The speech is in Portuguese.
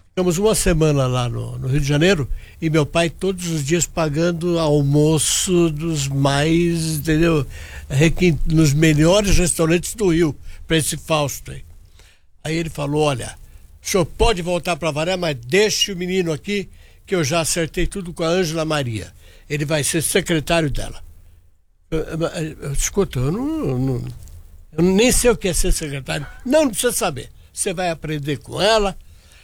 Ficamos uma semana lá no Rio de Janeiro e meu pai todos os dias pagando almoço dos mais, entendeu? Nos melhores restaurantes do Rio, para esse Fausto aí. Aí ele falou, olha, o senhor pode voltar para Avaré, mas deixe o menino aqui, que eu já acertei tudo com a Ângela Maria. Ele vai ser secretário dela. Escuta, eu nem sei o que é ser secretário. Não precisa saber. Você vai aprender com ela.